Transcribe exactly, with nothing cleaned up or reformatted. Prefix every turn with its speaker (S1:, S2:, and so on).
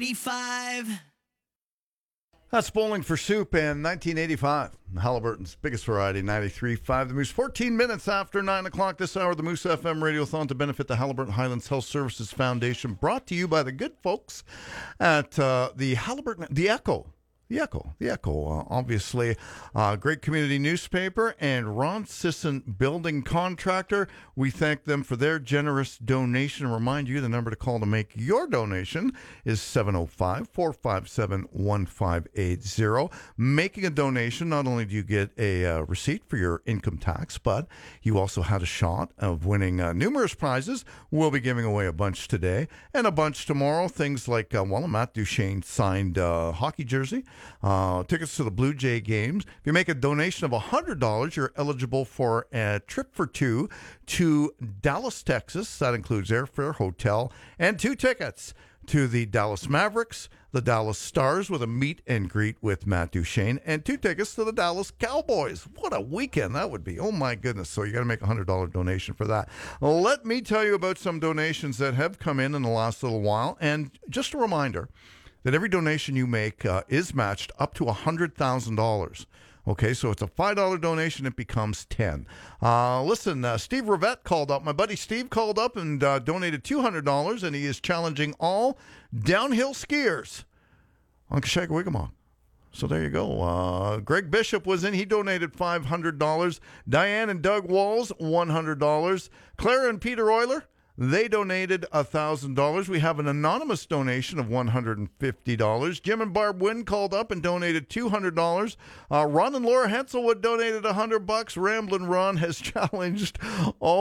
S1: ninety-five.
S2: That's Bowling for Soup in nineteen eighty-five. Halliburton's biggest variety, ninety-three point five The Moose. fourteen minutes after nine o'clock this hour, the Moose F M Radiothon to benefit the Halliburton Highlands Health Services Foundation, brought to you by the good folks at uh, the Halliburton, the Echo. The Echo, the Echo, uh, obviously a great community newspaper, and Ron Sisson, building contractor. We thank them for their generous donation. Remind you the number to call to make your donation is seven oh five, four five seven, one five eight zero. Making a donation, not only do you get a uh, receipt for your income tax, but you also had a shot of winning uh, numerous prizes. We'll be giving away a bunch today and a bunch tomorrow. Things like, uh, well, a Matt Duchene signed uh, hockey jersey. Uh, tickets to the Blue Jay games. If you make a donation of one hundred dollars, you're eligible for a trip for two to Dallas, Texas. That includes airfare, hotel, and two tickets to the Dallas Mavericks, the Dallas Stars with a meet and greet with Matt Duchene, and two tickets to the Dallas Cowboys. What a weekend that would be. Oh, my goodness. So you got to make a one hundred dollars donation for that. Well, let me tell you about some donations that have come in in the last little while. And just a reminder that every donation you make uh, is matched up to one hundred thousand dollars. Okay, so it's a five dollars donation, it becomes ten dollars. Uh, listen, uh, Steve Rivette called up. My buddy Steve called up and uh, donated two hundred dollars, and he is challenging all downhill skiers on Kashega-Wigamog. So there you go. Uh, Greg Bishop was in. He donated five hundred dollars. Diane and Doug Walls, one hundred dollars. Clara and Peter Euler, they donated one thousand dollars. We have an anonymous donation of one hundred fifty dollars. Jim and Barb Wynn called up and donated two hundred dollars. Uh, Ron and Laura Henselwood donated one hundred bucks. Ramblin' Ron has challenged all